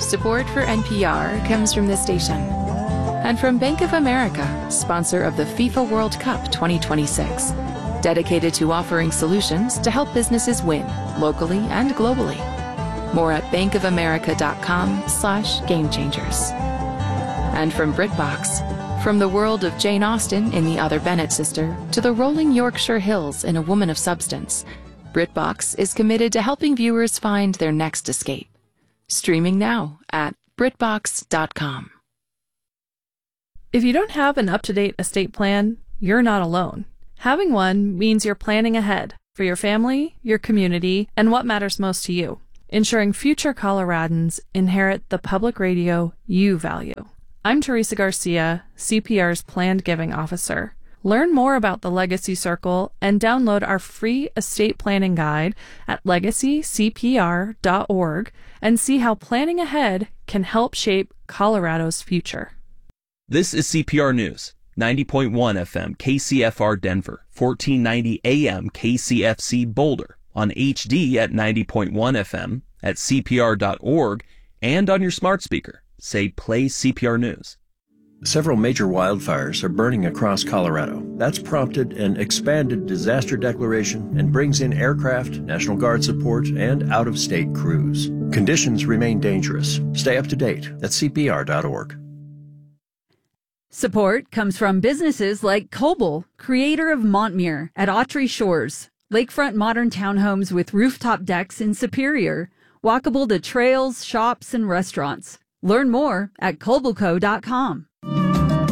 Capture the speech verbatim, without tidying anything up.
Support for N P R comes from this station and from Bank of America, sponsor of the FIFA World Cup twenty twenty-six, dedicated to offering solutions to help businesses win locally and globally. More at bankofamerica.com slash game changers. And from BritBox, from the world of Jane Austen in The Other Bennet Sister to the rolling Yorkshire Hills in A Woman of Substance, BritBox is committed to helping viewers find their next escape. Streaming now at britbox dot com. If you don't have an up-to-date estate plan, you're not alone. Having one means you're planning ahead for your family, your community, and what matters most to you, ensuring future Coloradans inherit the public radio you value. I'm Teresa Garcia, C P R's Planned Giving Officer. Learn more about the Legacy Circle and download our free estate planning guide at legacy c p r dot org and see how planning ahead can help shape Colorado's future. This is C P R News, ninety point one F M K C F R Denver, fourteen ninety A M K C F C Boulder, on H D at ninety point one F M, at c p r dot org, and on your smart speaker. Say Play C P R News. Several major wildfires are burning across Colorado. That's prompted an expanded disaster declaration and brings in aircraft, National Guard support, and out-of-state crews. Conditions remain dangerous. Stay up to date at c p r dot org. Support comes from businesses like Coble, creator of Montmere at Autry Shores, lakefront modern townhomes with rooftop decks in Superior, walkable to trails, shops, and restaurants. Learn more at coble co dot com.